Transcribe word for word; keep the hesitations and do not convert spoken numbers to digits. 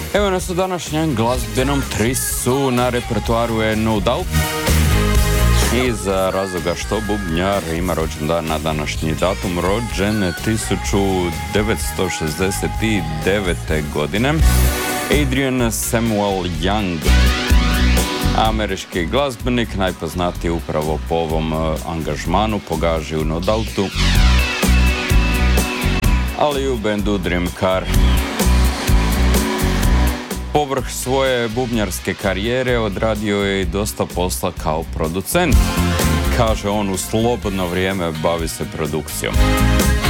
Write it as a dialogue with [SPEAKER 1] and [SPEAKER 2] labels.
[SPEAKER 1] Evo nas u današnjem glazbenom trisu, na repertoaru je No Doubt. Iz razloga što bubnjar ima rođendan na današnji datum, rođen tisuću devetsto šezdeset devete. godine, Adrian Samuel Young, američki glazbenik, najpoznatiji upravo po ovom angažmanu, pogaži u No Doubtu, ali i u bendu Dream Car. Povrh svoje bubnjarske karijere odradio je i dosta posla kao producent. Kaže on, u slobodno vrijeme bavi se produkcijom.